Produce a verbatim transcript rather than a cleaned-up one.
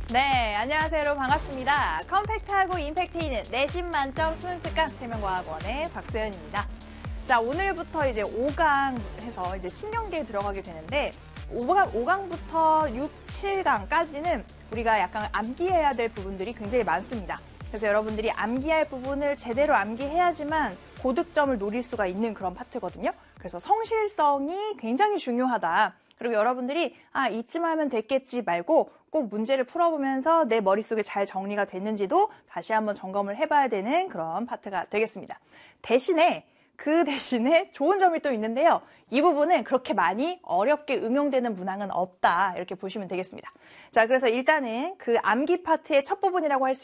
네, 안녕하세요 여러분 반갑습니다. 컴팩트하고 임팩트 있는 내신 만점 수능 특강 세명과학원의 박소연입니다. 자, 오늘부터 이제 오 강 해서 이제 신경계에 들어가게 되는데 오 강, 오 강부터 육, 칠 강까지는 우리가 약간 암기해야 될 부분들이 굉장히 많습니다. 그래서 여러분들이 암기할 부분을 제대로 암기해야지만 고득점을 노릴 수가 있는 그런 파트거든요. 그래서 성실성이 굉장히 중요하다. 그리고 여러분들이 아 이쯤 하면 됐겠지 말고 꼭 문제를 풀어보면서 내 머릿속에 잘 정리가 됐는지도 다시 한번 점검을 해봐야 되는 그런 파트가 되겠습니다. 대신에 그 대신에 좋은 점이 또 있는데요. 이 부분은 그렇게 많이 어렵게 응용되는 문항은 없다. 이렇게 보시면 되겠습니다. 자, 그래서 일단은 그 암기 파트의 첫 부분이라고 할 수